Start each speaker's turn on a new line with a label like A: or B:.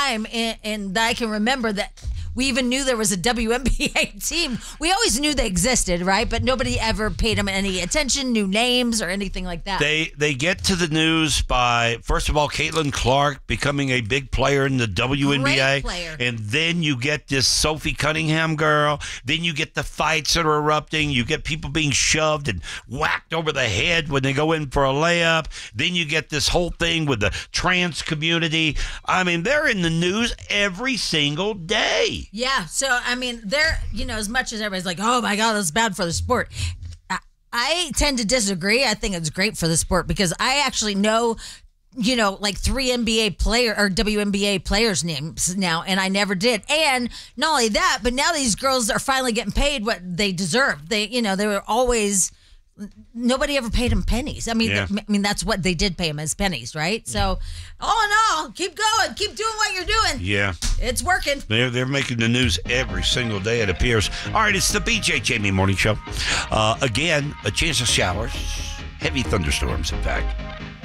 A: time, and I can remember that we even knew there was a WNBA team. We always knew they existed, right? But nobody ever paid them any attention, new names, or anything like that.
B: They get to the news by, first of all, Caitlin Clark becoming a big player in the WNBA.
A: Great player.
B: And then you get this Sophie Cunningham girl. Then you get the fights that are erupting. You get people being shoved and whacked over the head when they go in for a layup. Then you get this whole thing with the trans community. I mean, they're in the news every single day.
A: Yeah, so, I mean, they're, as much as everybody's like, oh, my God, that's bad for the sport. I tend to disagree. I think it's great for the sport because I actually know, like 3 NBA player or WNBA players' names now, and I never did. And not only that, but now these girls are finally getting paid what they deserve. They were always... Nobody ever paid them pennies. I mean, that's what they did pay them as pennies, right? So, all in all, keep going, keep doing what you're doing.
B: Yeah,
A: it's working.
B: They're making the news every single day, it appears. All right, it's the BJ Jamie Morning Show. Again, a chance of showers, heavy thunderstorms, in fact.